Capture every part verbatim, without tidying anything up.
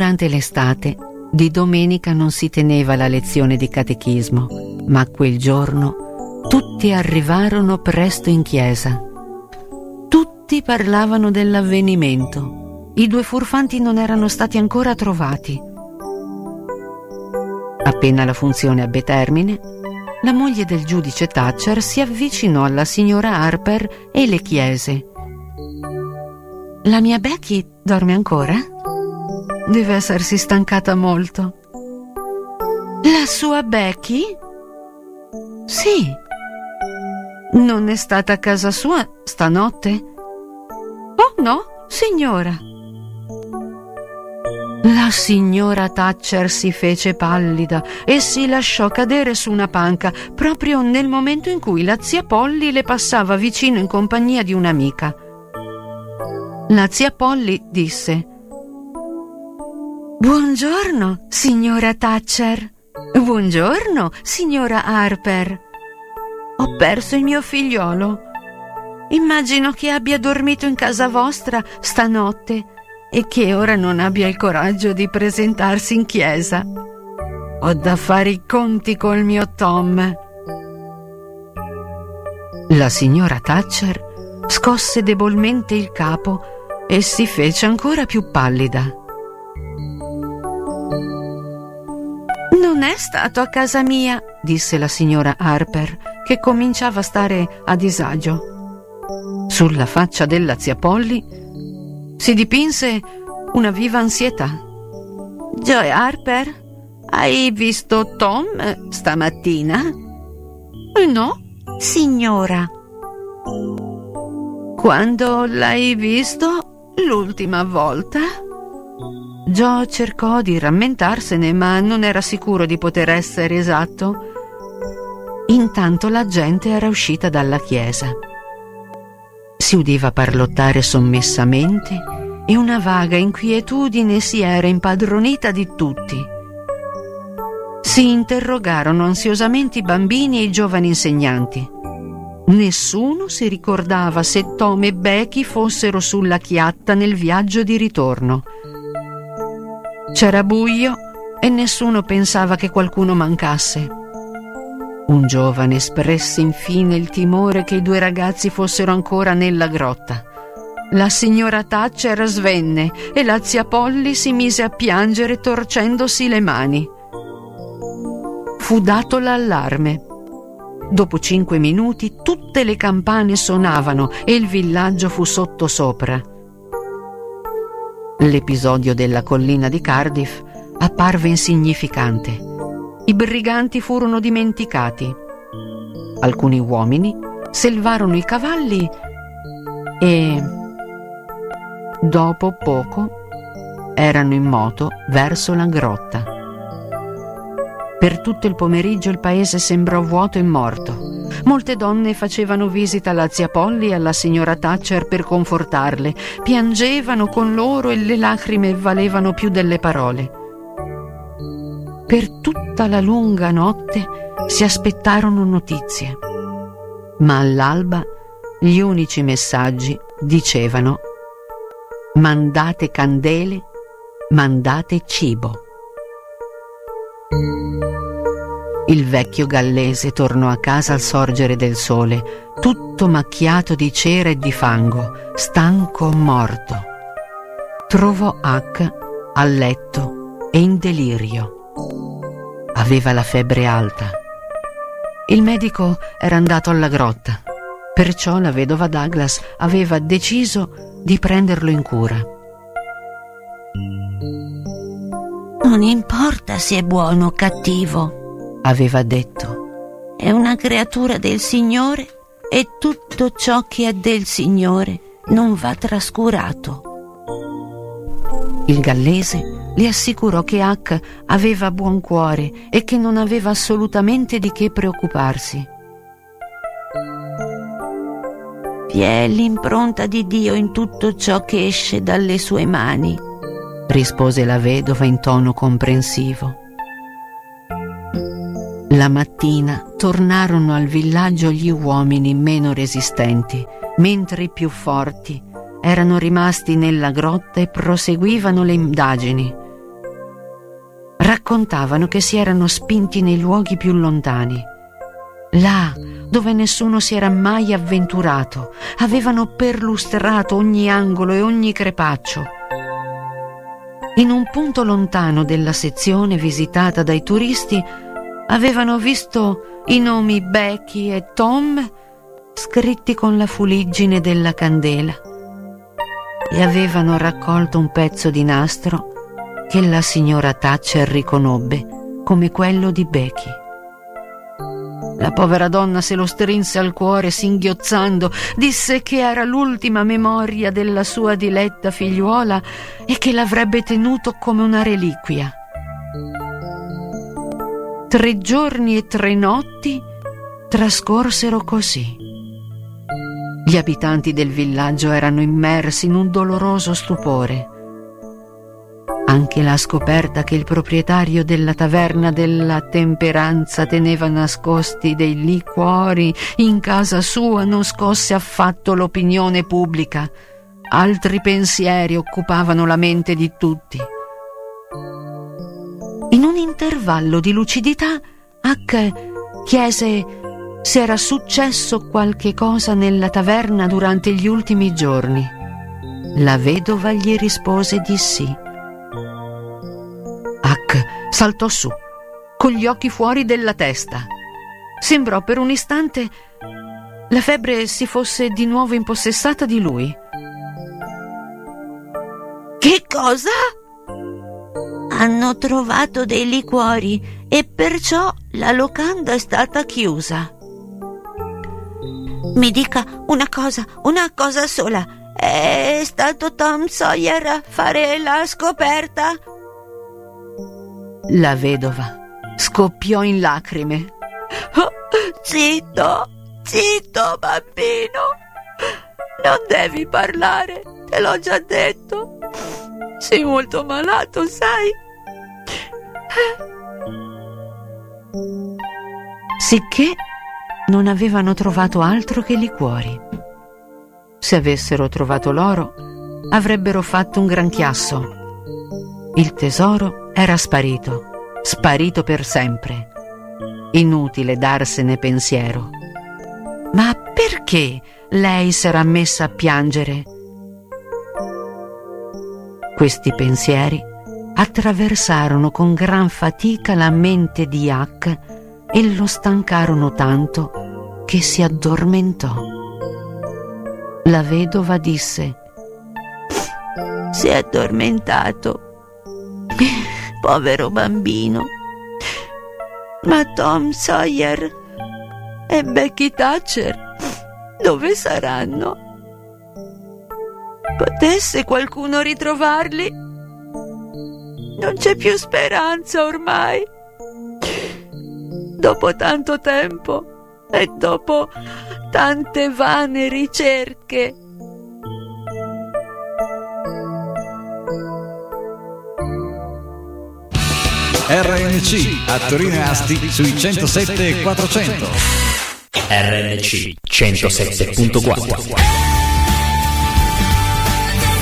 Durante l'estate, di domenica non si teneva la lezione di catechismo, ma quel giorno tutti arrivarono presto in chiesa. Tutti parlavano dell'avvenimento. I due furfanti non erano stati ancora trovati. Appena la funzione ebbe termine, la moglie del giudice Thatcher si avvicinò alla signora Harper e le chiese: «La mia Becky dorme ancora? Deve essersi stancata molto». «La sua Becky?» «Sì». «Non è stata a casa sua stanotte?» «Oh no, signora». La signora Thatcher si fece pallida e si lasciò cadere su una panca proprio nel momento in cui la zia Polly le passava vicino in compagnia di un'amica. La zia Polly disse: «Buongiorno, signora Thatcher». «Buongiorno, signora Harper». «Ho perso il mio figliolo. Immagino che abbia dormito in casa vostra stanotte e che ora non abbia il coraggio di presentarsi in chiesa. Ho da fare i conti col mio Tom». La signora Thatcher scosse debolmente il capo e si fece ancora più pallida. «Non è stato a casa mia», disse la signora Harper, che cominciava a stare a disagio. Sulla faccia della zia Polly si dipinse una viva ansietà. «Joy Harper, hai visto Tom stamattina?» «No, signora». «Quando l'hai visto l'ultima volta?» Jo cercò di rammentarsene, ma non era sicuro di poter essere esatto. Intanto la gente era uscita dalla chiesa. Si udiva parlottare sommessamente e una vaga inquietudine si era impadronita di tutti. Si interrogarono ansiosamente i bambini e i giovani insegnanti. Nessuno si ricordava se Tom e Becky fossero sulla chiatta nel viaggio di ritorno. C'era buio e nessuno pensava che qualcuno mancasse. Un giovane espresse infine il timore che i due ragazzi fossero ancora nella grotta. La signora Thatcher svenne e la zia Polly si mise a piangere torcendosi le mani. Fu dato l'allarme. Dopo cinque minuti tutte le campane suonavano e il villaggio fu sottosopra. L'episodio della collina di Cardiff apparve insignificante. I briganti furono dimenticati. Alcuni uomini selvarono i cavalli e, dopo poco, erano in moto verso la grotta. Per tutto il pomeriggio il paese sembrò vuoto e morto. Molte donne facevano visita alla zia Polly e alla signora Thatcher per confortarle. Piangevano con loro e le lacrime valevano più delle parole. Per tutta la lunga notte si aspettarono notizie, ma all'alba gli unici messaggi dicevano: «Mandate candele, mandate cibo». Il vecchio gallese tornò a casa al sorgere del sole, tutto macchiato di cera e di fango, stanco morto. Trovò Huck a letto e in delirio. Aveva la febbre alta. Il medico era andato alla grotta, perciò la vedova Douglas aveva deciso di prenderlo in cura. «Non importa se è buono o cattivo», aveva detto. «È una creatura del Signore e tutto ciò che è del Signore non va trascurato». Il gallese le assicurò che Huck aveva buon cuore e che non aveva assolutamente di che preoccuparsi. «Vi è l'impronta di Dio in tutto ciò che esce dalle sue mani», rispose la vedova in tono comprensivo. La mattina tornarono al villaggio gli uomini meno resistenti, mentre i più forti erano rimasti nella grotta e proseguivano le indagini. raccontavano che si erano spinti nei luoghi più lontani, là dove nessuno si era mai avventurato. Avevano perlustrato ogni angolo e ogni crepaccio. In un punto lontano della sezione visitata dai turisti avevano visto i nomi Becky e Tom scritti con la fuliggine della candela e avevano raccolto un pezzo di nastro che la signora Thatcher riconobbe come quello di Becky. La povera donna se lo strinse al cuore singhiozzando, disse che era l'ultima memoria della sua diletta figliuola e che l'avrebbe tenuto come una reliquia. Tre giorni e tre notti trascorsero così. Gli abitanti del villaggio erano immersi in un doloroso stupore. Anche la scoperta che il proprietario della taverna della Temperanza teneva nascosti dei liquori in casa sua non scosse affatto l'opinione pubblica. Altri pensieri occupavano la mente di tutti. In un intervallo di lucidità, Huck chiese se era successo qualche cosa nella taverna durante gli ultimi giorni. La vedova gli rispose di sì. Huck saltò su, con gli occhi fuori della testa. Sembrò per un istante la febbre si fosse di nuovo impossessata di lui. Che cosa? Hanno trovato dei liquori e perciò la locanda è stata chiusa. Mi dica una cosa, una cosa sola. È stato Tom Sawyer a fare la scoperta? La vedova scoppiò in lacrime. Oh, zitto, zitto bambino, non devi parlare, te l'ho già detto. Sei molto malato, sai? Sicché non avevano trovato altro che liquori. Se avessero trovato l'oro, avrebbero fatto un gran chiasso. Il tesoro era sparito, sparito per sempre. Inutile darsene pensiero. Ma perché lei s'era messa a piangere? Questi pensieri attraversarono con gran fatica la mente di Huck e lo stancarono tanto che si addormentò. La vedova disse: si è addormentato. Povero bambino. Ma Tom Sawyer e Becky Thatcher dove saranno? Potesse qualcuno ritrovarli? Non c'è più speranza ormai. Dopo tanto tempo e dopo tante vane ricerche. R N C a Torino e Asti sui centosette e quattrocento. R N C centosette virgola quattro.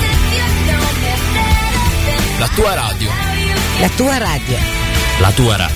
La tua radio. La tua radio. La tua radio.